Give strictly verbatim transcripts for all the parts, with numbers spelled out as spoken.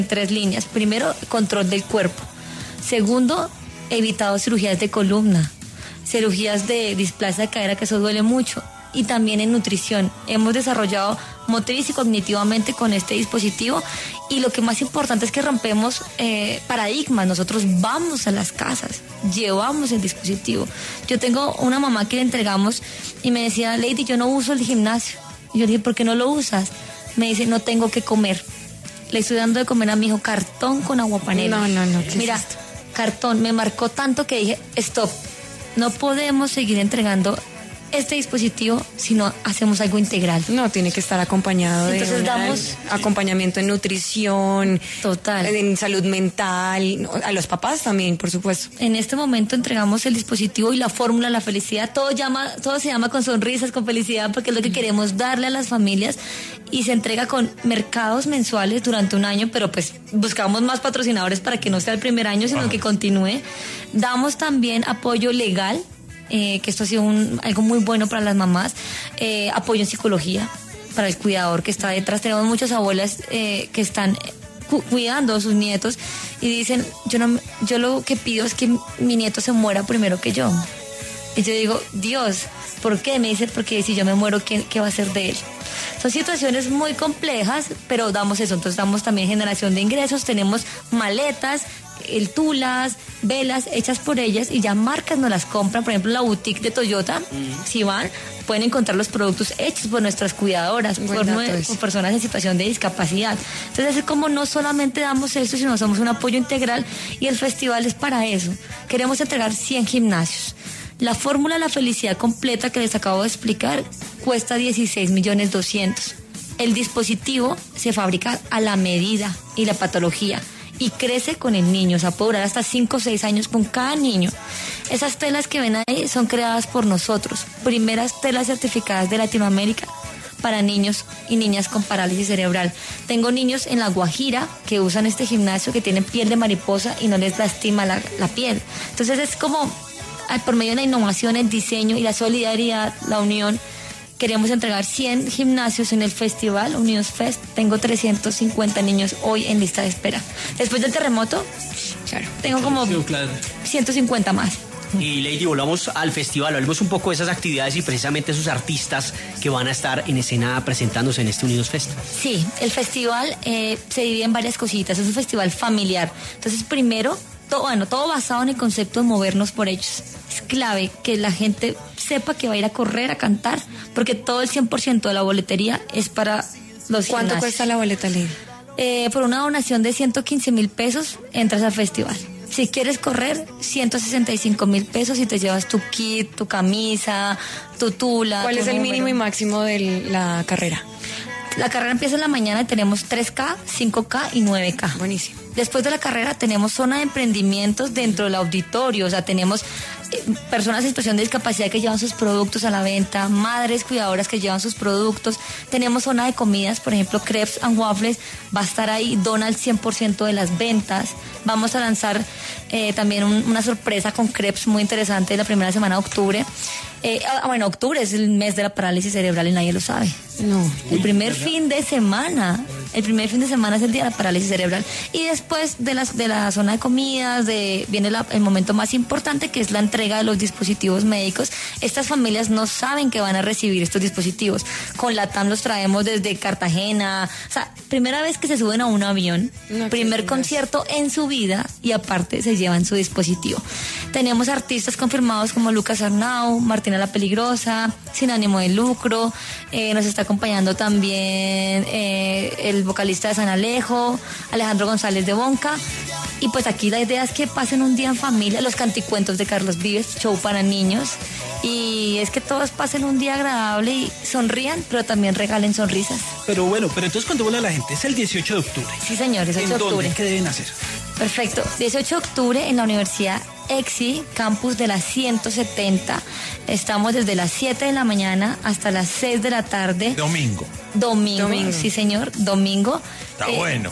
tres líneas. Primero, control del cuerpo. Segundo, evitado cirugías de columna, cirugías de displasia de cadera, que eso duele mucho. Y también en nutrición. Hemos desarrollado motriz y cognitivamente con este dispositivo, y lo que más importante es que rompemos eh, paradigmas. Nosotros vamos a las casas, llevamos el dispositivo. Yo tengo una mamá que le entregamos y me decía: Lady, yo no uso el gimnasio. Y yo le dije: ¿por qué no lo usas? Me dice: no tengo que comer. Le estoy dando de comer a mi hijo cartón con agua panela. No, no, no. Mira, es cartón. Me marcó tanto que dije: stop, no podemos seguir entregando este dispositivo si no hacemos algo integral. No, tiene que estar acompañado de Entonces damos acompañamiento en nutrición, total, en salud mental, a los papás también, por supuesto. En este momento entregamos el dispositivo y la fórmula, la felicidad, todo llama, todo se llama con sonrisas, con felicidad, porque es lo que queremos darle a las familias, y se entrega con mercados mensuales durante un año, pero pues buscamos más patrocinadores para que no sea el primer año, sino que continúe. Damos también apoyo legal. Eh, que esto ha sido un, algo muy bueno para las mamás, eh, apoyo en psicología para el cuidador que está detrás. Tenemos muchas abuelas eh, que están cu- cuidando a sus nietos y dicen: yo no, yo lo que pido es que mi nieto se muera primero que yo. Y yo digo: Dios, ¿por qué? Me dice: porque si yo me muero, ¿qué, qué va a ser de él? Son situaciones muy complejas, pero damos eso. Entonces damos también generación de ingresos, tenemos maletas, el tulas, velas hechas por ellas, y ya marcas nos las compran. Por ejemplo, la boutique de Toyota, mm. si van, pueden encontrar los productos hechos por nuestras cuidadoras, por, nue- por personas en situación de discapacidad. Entonces es como no solamente damos esto, sino somos un apoyo integral, y el festival es para eso. Queremos entregar cien gimnasios. La fórmula La Felicidad Completa que les acabo de explicar cuesta dieciséis millones doscientos. El dispositivo se fabrica a la medida y la patología, y crece con el niño, o sea, puede durar hasta cinco o seis años con cada niño. Esas telas que ven ahí son creadas por nosotros, primeras telas certificadas de Latinoamérica para niños y niñas con parálisis cerebral. Tengo niños en La Guajira que usan este gimnasio, que tienen piel de mariposa y no les lastima la, la piel. Entonces es como, por medio de la innovación, el diseño y la solidaridad, la unión, queremos entregar cien gimnasios en el festival Unidos Fest. Tengo trescientos cincuenta niños hoy en lista de espera. Después del terremoto, claro, tengo como ciento cincuenta más. Y Lady, volvamos al festival, hablemos un poco de esas actividades y precisamente esos artistas que van a estar en escena presentándose en este Unidos Fest. Sí, el festival eh, se divide en varias cositas, es un festival familiar. Entonces, primero, todo, bueno, todo basado en el concepto de movernos por ellos. Es clave que la gente sepa que va a ir a correr, a cantar, porque todo el cien por ciento de la boletería es para los ¿Cuánto gimnasios. cuesta la boleta, Lady? Eh, por una donación de ciento quince mil pesos entras al festival. Si quieres correr, ciento sesenta y cinco mil pesos, y te llevas tu kit, tu camisa, tu tula. ¿Cuál tu es el número. mínimo y máximo de la carrera? La carrera empieza en la mañana y tenemos tres K, cinco K y nueve K. Buenísimo. Después de la carrera tenemos zona de emprendimientos dentro del auditorio, o sea, tenemos eh, personas en situación de discapacidad que llevan sus productos a la venta, madres cuidadoras que llevan sus productos, tenemos zona de comidas, por ejemplo, Crepes and Waffles va a estar ahí, dona el cien por ciento de las ventas. Vamos a lanzar eh, también un, una sorpresa con crepes muy interesante la primera semana de octubre. Eh, ah, bueno, octubre es el mes de la parálisis cerebral y nadie lo sabe. No. El primer fin de semana, el primer fin de semana es el día de la parálisis cerebral. Y después de la, de la zona de comidas, de, viene la, el momento más importante, que es la entrega de los dispositivos médicos. Estas familias no saben que van a recibir estos dispositivos. Con la T A M los traemos desde Cartagena. O sea, primera vez que se suben a un avión, no, primer concierto en su vida, y aparte se llevan su dispositivo. Tenemos artistas confirmados como Lucas Arnau, Martina La Peligrosa, Sin Ánimo de Lucro, eh, nos está acompañando también eh, el vocalista de San Alejo, Alejandro González de Bonca. Y pues aquí la idea es que pasen un día en familia, los canticuentos de Carlos Vives, show para niños, y es que todos pasen un día agradable y sonrían, pero también regalen sonrisas. Pero bueno, pero entonces contémosle a la gente, es el dieciocho de octubre. Sí, señor, dieciocho de octubre. ¿En dónde? ¿Qué deben hacer? Perfecto, dieciocho de octubre en la Universidad EXI, campus de la ciento setenta. Estamos desde las siete de la mañana hasta las seis de la tarde. Domingo. Domingo, Domingo. sí señor, domingo. Está Eh, bueno.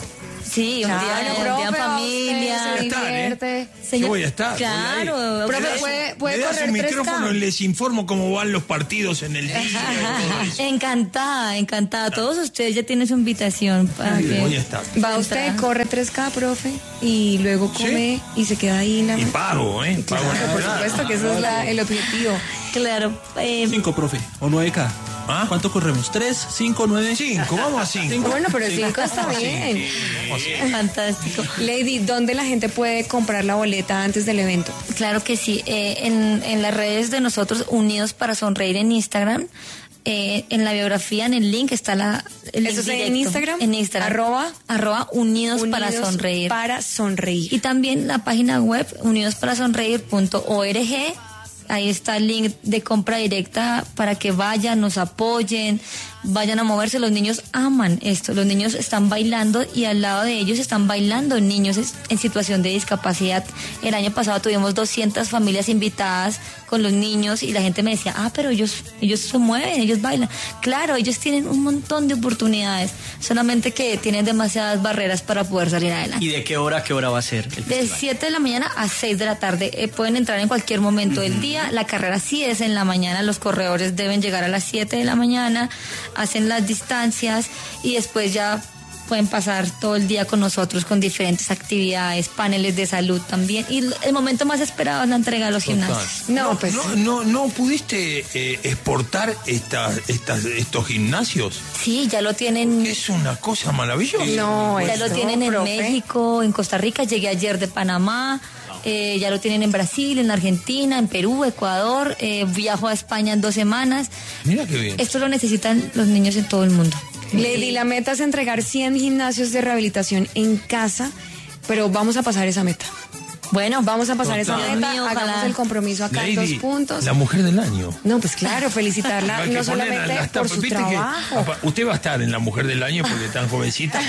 Sí, un Claro, día, un profe, día en familia. se estar, ¿eh? divierte. Yo voy a estar. voy a ir. Claro. Profe, Me das- puede, puede me das correr un tres K. micrófono y les informo cómo van los partidos en el día. y todo eso. Encantada, encantada. Todos ustedes ya tienen su invitación para Sí, que... voy a estar. Va usted, corre tres K, profe, y luego come y se queda ahí en la... Y pago, ¿eh? Pago Claro, una por entrada. supuesto que ese es la- el objetivo. Claro. eh, Cinco, profe. O nueve K. ¿Ah? ¿Cuánto corremos? ¿Tres? ¿Cinco? ¿Nueve? Cinco, vamos a cinco. Bueno, pero cinco está bien. fantástico. Lady, ¿dónde la gente puede comprar la boleta antes del evento? Claro que sí. Eh, en, en las redes de nosotros, Unidos para Sonreír en Instagram, eh, en la biografía, en el link, está la, el link ¿Eso es en directo. Instagram? En Instagram. Arroba. Arroba Unidos, para Unidos Sonreír. Para sonreír. Y también la página web unidos para sonreír punto org. Ahí está el link de compra directa para que vayan, nos apoyen, vayan a moverse. Los niños aman esto. Los niños están bailando y al lado de ellos están bailando niños en situación de discapacidad. El año pasado tuvimos doscientas familias invitadas con los niños y la gente me decía, ah, pero ellos, ellos se mueven, ellos bailan. Claro, ellos tienen un montón de oportunidades, solamente que tienen demasiadas barreras para poder salir adelante. ¿Y de qué hora a qué hora va a ser el De festival? siete de la mañana a seis de la tarde. Eh, pueden entrar en cualquier momento del día. La carrera sí es en la mañana. Los corredores deben llegar a las siete de la mañana. Hacen las distancias y después ya pueden pasar todo el día con nosotros con diferentes actividades, paneles de salud también. Y el momento más esperado es la entrega de los gimnasios. No, No, pues no, no, no pudiste eh, exportar estas, estas, estos gimnasios. Sí, ya lo tienen. Es una cosa maravillosa. no, Ya esto, lo tienen en profe. México, en Costa Rica. Llegué ayer de Panamá. Eh, ya lo tienen en Brasil, en Argentina, en Perú, Ecuador. Eh, viajo a España en dos semanas. Mira qué bien. Esto lo necesitan los niños en todo el mundo. Lady, la meta es entregar cien gimnasios de rehabilitación en casa, pero vamos a pasar esa meta. Bueno, Vamos a pasar esa Total. meta, Dios mío, hagamos ojalá. el compromiso acá en dos Lady, puntos. la mujer del año. No, pues claro, felicitarla Hay que no poner solamente las por tapas. su Viste que, trabajo. apa, usted va a estar en la mujer del año porque tan jovencita.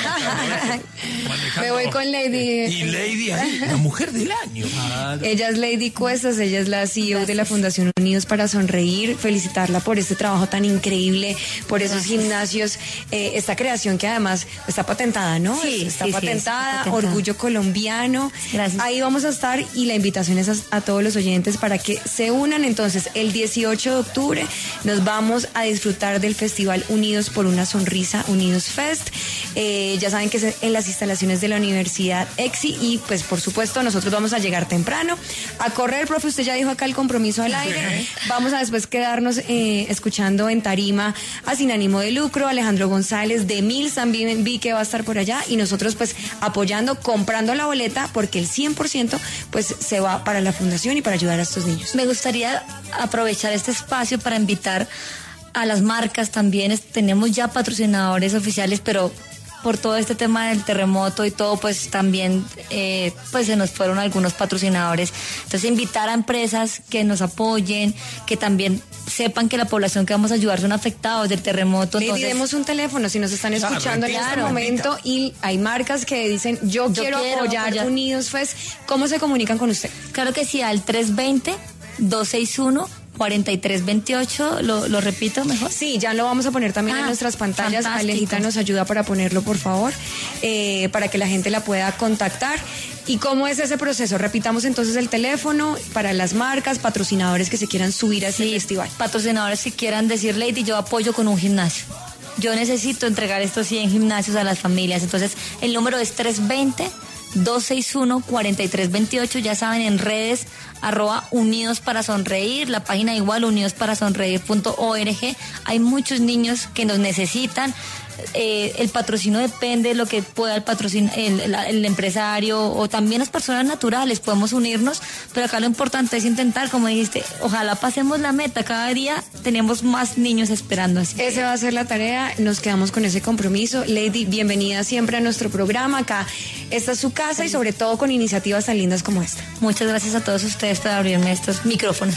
manejando- Me voy con Lady. Y Lady ahí, la mujer del año. Ella es Lady Cuestas, ella es la C E O de la Fundación Unidos para Sonreír. Felicitarla por este trabajo tan increíble, por esos gimnasios, eh, esta creación que además está patentada, ¿no? Sí, está, sí, sí, patentada, está patentada. orgullo colombiano. Gracias. Ahí vamos a estar y la invitación es a, a todos los oyentes para que se unan. Entonces, el dieciocho de octubre nos vamos a disfrutar del Festival Unidos por una Sonrisa, Unidos Fest. Eh, ya saben que es en las instalaciones de la Universidad EXI y pues por supuesto nosotros vamos a llegar temprano a correr, profe, usted ya dijo acá el compromiso al aire. Vamos a después quedarnos eh, escuchando en tarima a Sin Ánimo de Lucro, Alejandro González, de Mills también vi que va a estar por allá y nosotros pues apoyando, comprando la boleta porque el cien por ciento pues se va para la fundación y para ayudar a estos niños. me gustaría aprovechar este espacio para invitar a las marcas también. Es- Tenemos ya patrocinadores oficiales, pero por todo este tema del terremoto y todo, pues también eh, pues se nos fueron algunos patrocinadores. Entonces invitar a empresas que nos apoyen, que también sepan que la población que vamos a ayudar son afectados del terremoto. Le Entonces, demos un teléfono si nos están Claro, escuchando en este claro. momento y hay marcas que dicen yo, Yo quiero, quiero apoyar, apoyar. Unidos Fest. ¿Cómo se comunican con usted? claro que sí, al tres veinte, dos seis uno, cuarenta y tres veintiocho, lo, lo repito mejor. Sí, ya lo vamos a poner también en Ah, nuestras pantallas. fantástico. Alejita nos ayuda para ponerlo, por favor, eh, para que la gente la pueda contactar. ¿Y cómo es ese proceso? Repitamos entonces el teléfono para las marcas, patrocinadores que se quieran subir a ese Sí, festival. patrocinadores que quieran decir, Lady, yo apoyo con un gimnasio. Yo necesito entregar estos cien gimnasios a las familias. Entonces, el número es tres veinte, dos seis uno, cuarenta y tres veintiocho. Ya saben, en redes, arroba Unidos para Sonreír, la página igual, unidos para sonreír punto org. Hay muchos niños que nos necesitan. Eh, el patrocinio depende de lo que pueda el, patrocin el, la- el empresario o también las personas naturales, podemos unirnos, pero acá lo importante es intentar, como dijiste, ojalá pasemos la meta, cada día tenemos más niños esperando así. Esa va a ser la tarea, nos quedamos con ese compromiso. Lady, bienvenida siempre a nuestro programa. Acá esta es su casa y sobre todo con iniciativas tan lindas como esta. Muchas gracias a todos ustedes por abrirme estos micrófonos.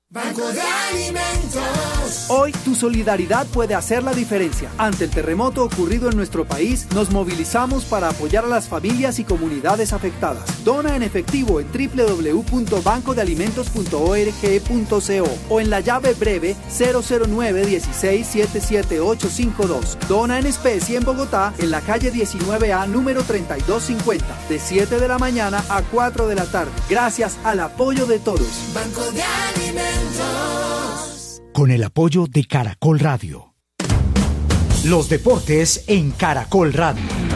Banco de Alimentos. Hoy tu solidaridad puede hacer la diferencia. Ante el terremoto ocurrido en nuestro país, nos movilizamos para apoyar a las familias y comunidades afectadas. Dona en efectivo en doble u doble u doble u punto banco de alimentos punto org punto co o en la llave breve cero cero nueve uno seis siete siete ocho cinco dos. Dona en especie en Bogotá, en la calle diecinueve A, número treinta y dos cincuenta, de siete de la mañana a cuatro de la tarde. Gracias al apoyo de todos. Banco de Alimentos. Con el apoyo de Caracol Radio. Los deportes en Caracol Radio.